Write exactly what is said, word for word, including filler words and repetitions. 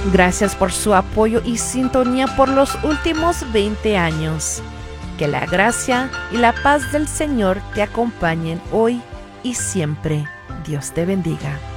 Gracias por su apoyo y sintonía por los últimos veinte años. Que la gracia y la paz del Señor te acompañen hoy y siempre. Dios te bendiga.